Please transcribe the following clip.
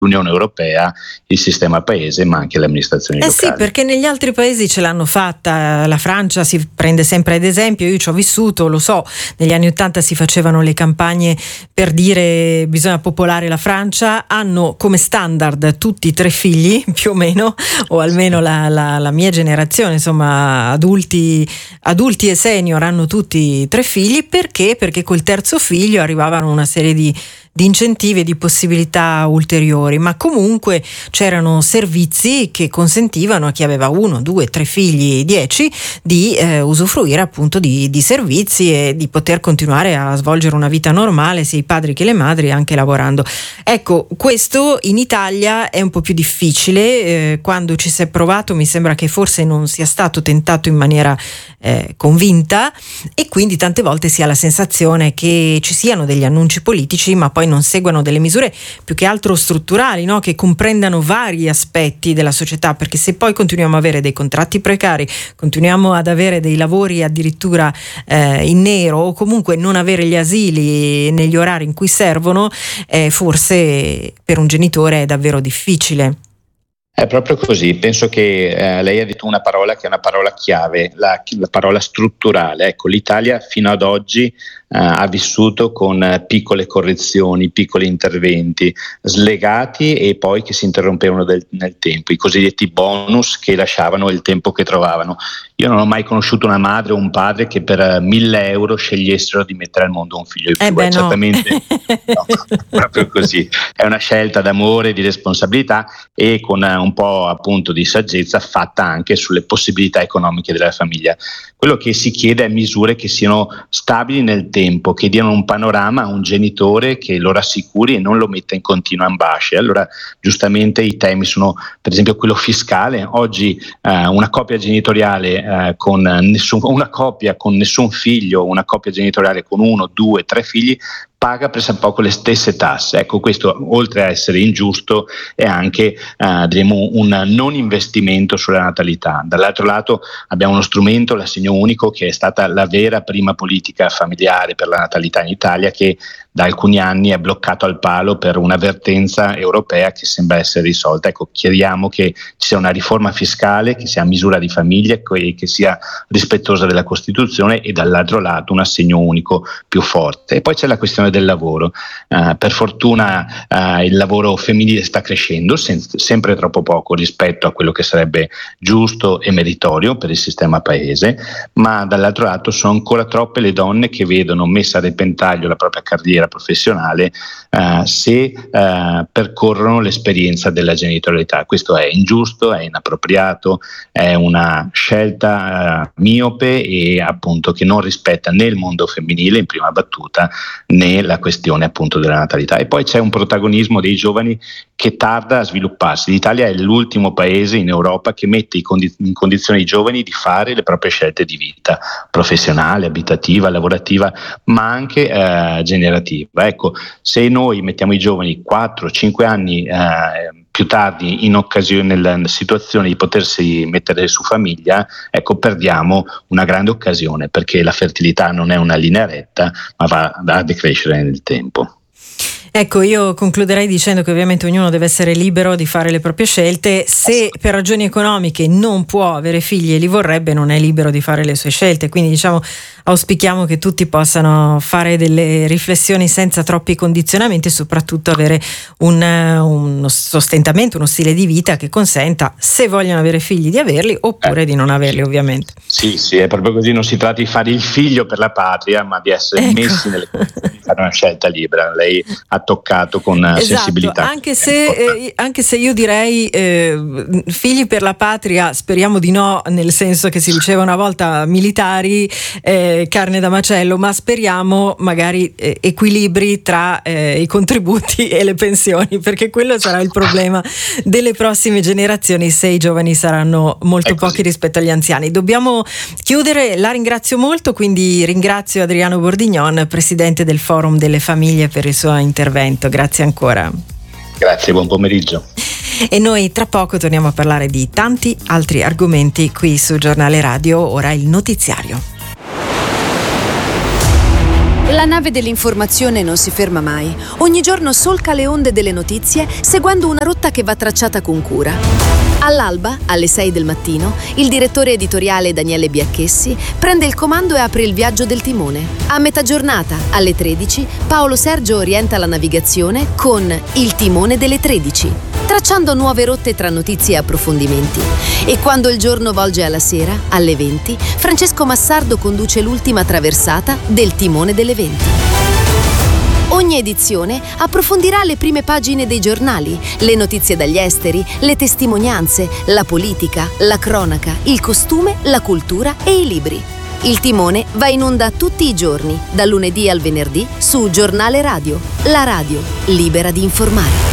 l'Unione Europea, il sistema paese, ma anche le amministrazioni locali. Sì, perché negli altri paesi ce l'hanno fatta. La Francia si prende sempre ad esempio, io ci ho vissuto, lo so, negli anni '80 si facevano le campagne per dire bisogna popolare la Francia, hanno come standard tutti 3 figli più o meno, o almeno la mia generazione, insomma adulti e senior hanno tutti 3 figli. Perché col terzo figlio arrivavano una serie di incentivi e di possibilità ulteriori, ma comunque c'erano servizi che consentivano a chi aveva 1, 2, 3 figli, 10 di usufruire appunto di servizi e di poter continuare a svolgere una vita normale, sia i padri che le madri, anche lavorando. Ecco, questo in Italia è un po' più difficile. Quando ci si è provato mi sembra che forse non sia stato tentato in maniera convinta, e quindi tante volte si ha la sensazione che ci siano degli annunci politici ma poi non seguano delle misure più che altro strutturali, no? Che comprendano vari aspetti della società, perché se poi continuiamo ad avere dei contratti precari, continuiamo ad avere dei lavori addirittura in nero, o comunque non avere gli asili negli orari in cui servono, forse per un genitore è davvero difficile. È proprio così, penso che lei ha detto una parola che è una parola chiave, la parola strutturale. Ecco, l'Italia fino ad oggi ha vissuto con piccole correzioni, piccoli interventi slegati e poi che si interrompevano nel tempo, i cosiddetti bonus che lasciavano il tempo che trovavano. Io non ho mai conosciuto una madre o un padre che per 1.000 euro scegliessero di mettere al mondo un figlio in più. Certamente no, proprio così. È una scelta d'amore, di responsabilità e con un po' appunto di saggezza fatta anche sulle possibilità economiche della famiglia. Quello che si chiede è misure che siano stabili nel tempo, che diano un panorama a un genitore che lo rassicuri e non lo metta in continua ambasce. Allora, giustamente i temi sono, per esempio, quello fiscale. Oggi una coppia genitoriale una coppia con nessun figlio, una coppia genitoriale con 1, 2, 3 figli paga pressappoco le stesse tasse. Ecco, questo oltre a essere ingiusto è anche un non investimento sulla natalità. Dall'altro lato abbiamo uno strumento, l'assegno unico, che è stata la vera prima politica familiare per la natalità in Italia, che da alcuni anni è bloccato al palo per un'avvertenza europea che sembra essere risolta. Ecco, chiediamo che ci sia una riforma fiscale che sia a misura di famiglia e che sia rispettosa della Costituzione, e dall'altro lato un assegno unico più forte. E poi c'è la questione del lavoro. Per fortuna il lavoro femminile sta crescendo, sempre troppo poco rispetto a quello che sarebbe giusto e meritorio per il sistema paese, ma dall'altro lato sono ancora troppe le donne che vedono messa a repentaglio la propria carriera professionale se percorrono l'esperienza della genitorialità. Questo è ingiusto, è inappropriato, è una scelta miope e appunto che non rispetta né il mondo femminile in prima battuta né la questione appunto della natalità. E poi c'è un protagonismo dei giovani che tarda a svilupparsi. L'Italia è l'ultimo paese in Europa che mette in condizione i giovani di fare le proprie scelte di vita professionale, abitativa, lavorativa, ma anche generativa. Ecco, se noi mettiamo i giovani 4-5 anni più tardi in occasione, nella situazione di potersi mettere su famiglia, ecco, perdiamo una grande occasione, perché la fertilità non è una linea retta, ma va a decrescere nel tempo. Ecco, io concluderei dicendo che ovviamente ognuno deve essere libero di fare le proprie scelte. Se per ragioni economiche non può avere figli e li vorrebbe, non è libero di fare le sue scelte. Quindi diciamo, auspichiamo che tutti possano fare delle riflessioni senza troppi condizionamenti e soprattutto avere uno sostentamento, uno stile di vita che consenta, se vogliono avere figli, di averli oppure di non averli, ovviamente. Sì, è proprio così, non si tratta di fare il figlio per la patria, ma di essere messi nelle condizioni di fare una scelta libera. Lei ha toccato con sensibilità. Anche se io direi figli per la patria, speriamo di no, nel senso che si diceva una volta militari, carne da macello, ma speriamo magari equilibri tra i contributi e le pensioni, perché quello sarà il problema delle prossime generazioni se i giovani saranno molto pochi rispetto agli anziani. Dobbiamo chiudere, la ringrazio molto, quindi ringrazio Adriano Bordignon, presidente del Forum delle Famiglie, per il suo intervento. Grazie ancora. Grazie, buon pomeriggio. E noi tra poco torniamo a parlare di tanti altri argomenti qui su Giornale Radio. Ora il notiziario. La nave dell'informazione non si ferma mai. Ogni giorno solca le onde delle notizie seguendo una rotta che va tracciata con cura. All'alba, alle 6 del mattino, il direttore editoriale Daniele Biacchessi prende il comando e apre il viaggio del timone. A metà giornata, alle 13, Paolo Sergio orienta la navigazione con Il timone delle 13, tracciando nuove rotte tra notizie e approfondimenti. E quando il giorno volge alla sera, alle 20, Francesco Massardo conduce l'ultima traversata del timone delle 20. Ogni edizione approfondirà le prime pagine dei giornali, le notizie dagli esteri, le testimonianze, la politica, la cronaca, il costume, la cultura e i libri. Il timone va in onda tutti i giorni, dal lunedì al venerdì, su Giornale Radio, la radio libera di informare.